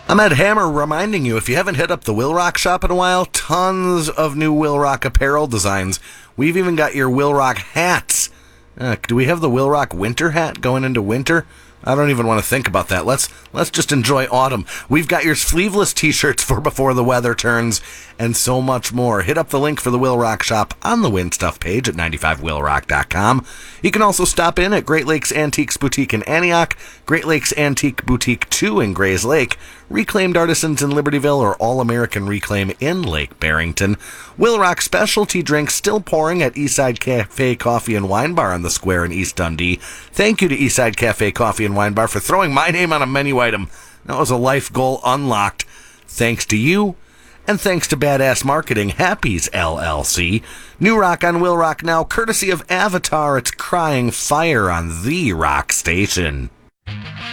I'm Ed Hammer reminding you, if you haven't hit up the Will Rock shop in a while, tons of new Will Rock apparel designs. We've even got your Will Rock hats. Do we have the Will Rock winter hat going into winter? I don't even want to think about that. Let's just enjoy autumn. We've got your sleeveless t-shirts for before the weather turns, and so much more. Hit up the link for the Will Rock shop on the Win Stuff page at 95willrock.com. You can also stop in at Great Lakes Antiques Boutique in Antioch, Great Lakes Antique Boutique 2 in Grays Lake, Reclaimed Artisans in Libertyville, or All American Reclaim in Lake Barrington. Will Rock specialty drinks still pouring at Eastside Cafe Coffee and Wine Bar on the Square in East Dundee. Thank you to Eastside Cafe Coffee and Wine Bar for throwing my name on a menu item. That was a life goal unlocked. Thanks to you, and thanks to Badass Marketing, Happy's LLC. New rock on Will Rock now, courtesy of Avatar. It's crying fire on the rock station.